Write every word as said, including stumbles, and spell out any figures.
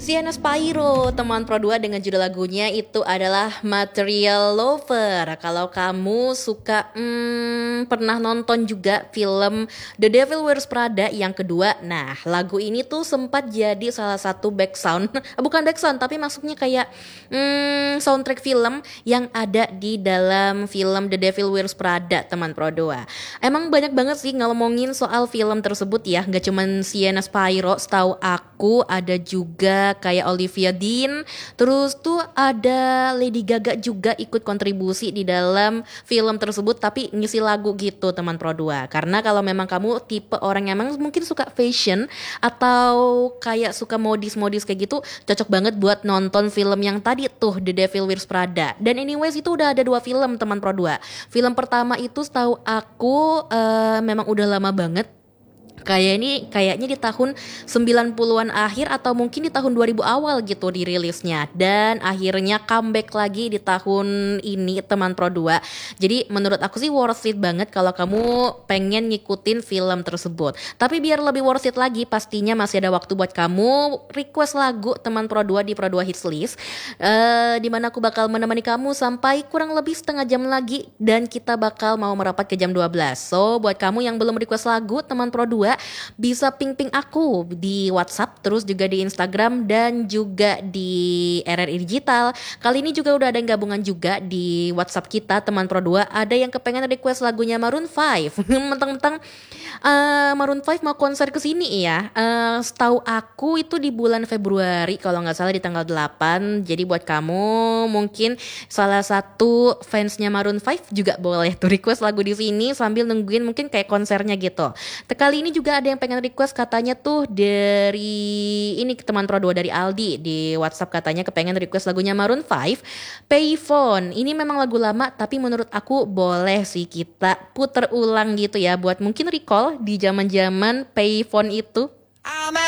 Sienna Spyro, teman Pro dua dengan judul lagunya itu adalah Material Lover. Kalau kamu suka hmm, pernah nonton juga film The Devil Wears Prada yang kedua, nah lagu ini tuh sempat jadi salah satu back sound, bukan back sound tapi maksudnya kayak hmm, soundtrack film yang ada di dalam film The Devil Wears Prada, teman Pro dua. Emang banyak banget sih ngomongin soal film tersebut ya, gak cuman Sienna Spyro, setahu aku ada juga kayak Olivia Dean, terus tuh ada Lady Gaga juga ikut kontribusi di dalam film tersebut tapi ngisi lagu gitu, teman Pro dua. Karena kalau memang kamu tipe orang yang emang mungkin suka fashion atau kayak suka modis-modis kayak gitu, cocok banget buat nonton film yang tadi tuh The Devil Wears Prada. Dan anyways itu udah ada dua film, teman Pro dua. Film pertama itu setahu aku uh, memang udah lama banget. Kayak ini kayaknya di tahun sembilan puluhan akhir atau mungkin di tahun dua ribu awal gitu dirilisnya, dan akhirnya comeback lagi di tahun ini, teman Pro dua. Jadi menurut aku sih worth it banget kalau kamu pengen ngikutin film tersebut. Tapi biar lebih worth it lagi, pastinya masih ada waktu buat kamu request lagu, teman Pro dua, di Pro dua Hits List, uh, dimana aku bakal menemani kamu sampai kurang lebih setengah jam lagi, dan kita bakal mau merapat ke jam dua belas. So buat kamu yang belum request lagu, teman Pro dua, bisa ping-ping aku di WhatsApp, terus juga di Instagram dan juga di R R I Digital. Kali ini juga udah ada yang gabungan juga di WhatsApp kita, teman Pro dua. Ada yang kepengen request lagunya Maroon five. Mentang-mentang uh, Maroon five mau konser kesini ya. Uh, setahu aku itu di bulan Februari kalau nggak salah, di tanggal delapan. Jadi buat kamu mungkin salah satu fansnya Maroon five juga boleh tuh request lagu di sini sambil nungguin mungkin kayak konsernya gitu. Kali ini juga ada yang pengen request katanya tuh dari ini teman Pro dua, dari Aldi di WhatsApp, katanya kepengen request lagunya Maroon five, Payphone. Ini memang lagu lama tapi menurut aku boleh sih kita puter ulang gitu ya buat mungkin recall di zaman-zaman Payphone itu.